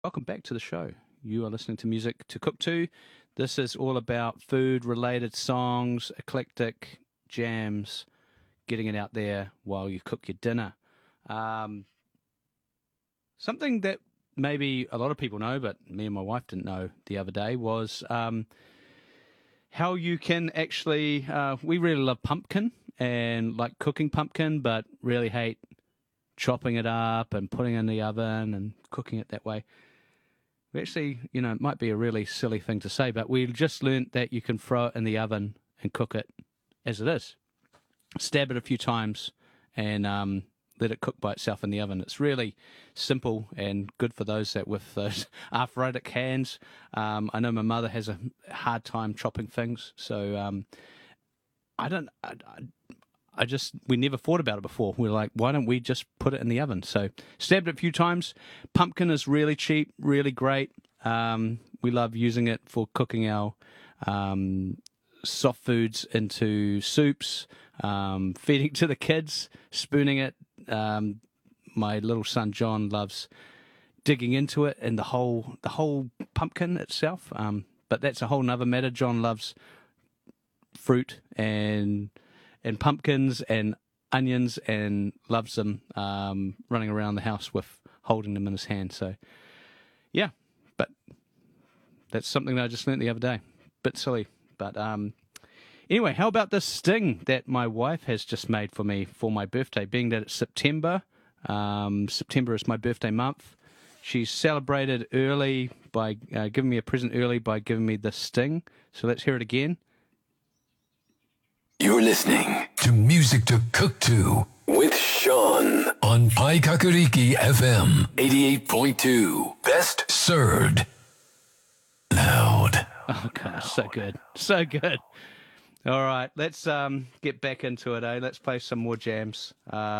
Welcome back to the show. You are listening to Music to Cook To. This is all about food-related songs, eclectic jams, getting it out there while you cook your dinner. Something that maybe a lot of people know, but me and my wife didn't know the other day, was how you can actually... we really love pumpkin and like cooking pumpkin, but really hate chopping it up and putting it in the oven and cooking it that way. We actually, it might be a really silly thing to say, but we just learnt that you can throw it in the oven and cook it as it is. Stab it a few times and let it cook by itself in the oven. It's really simple and good for those that with those arthritic hands. I know my mother has a hard time chopping things, so we never thought about it before. We were like, why don't we just put it in the oven? So stabbed it a few times. Pumpkin is really cheap, really great. We love using it for cooking our soft foods into soups, feeding to the kids, spooning it. My little son John loves digging into it and the whole pumpkin itself. But that's a whole nother matter. John loves fruit and pumpkins and onions and loves them running around the house with holding them in his hand. So, yeah, but that's something that I just learnt the other day. Bit silly, but anyway, how about this sting that my wife has just made for me for my birthday, being that it's September. September is my birthday month. She celebrated early by giving me a present early by giving me this sting. So let's hear it again. You're listening to Music to Cook To with Sean on Paikakariki FM 88.2. Best served loud. Oh, God, so good. So good. All right, let's get back into it, eh? Let's play some more jams.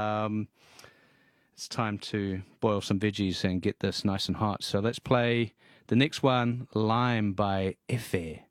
It's time to boil some veggies and get this nice and hot. So let's play the next one, Lime by Efe.